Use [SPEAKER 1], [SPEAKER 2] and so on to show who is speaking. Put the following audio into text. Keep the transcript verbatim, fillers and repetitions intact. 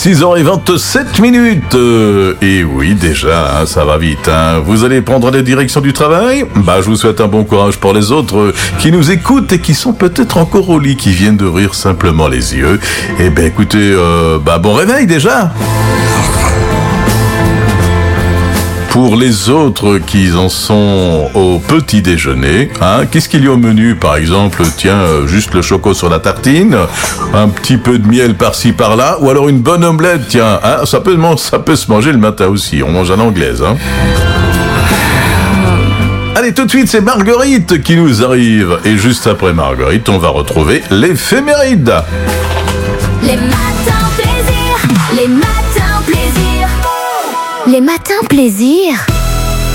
[SPEAKER 1] six heures vingt-sept minutes. Euh, et oui, déjà, hein, ça va vite. Hein. Vous allez prendre la direction du travail ? Bah, je vous souhaite un bon courage pour les autres euh, qui nous écoutent et qui sont peut-être encore au lit, qui viennent d'ouvrir simplement les yeux. Eh ben, écoutez, euh, bah, bon réveil déjà. Pour les autres qui en sont au petit déjeuner, hein, qu'est-ce qu'il y a au menu par exemple ? Tiens, euh, juste le choco sur la tartine, un petit peu de miel par-ci par-là, ou alors une bonne omelette, tiens, hein, ça peut, ça peut se manger le matin aussi, on mange à l'anglaise. Hein. Allez, tout de suite, c'est Marguerite qui nous arrive. Et juste après Marguerite, on va retrouver l'éphéméride.
[SPEAKER 2] Les matins plaisir, les matins plaisir. Les matins plaisir.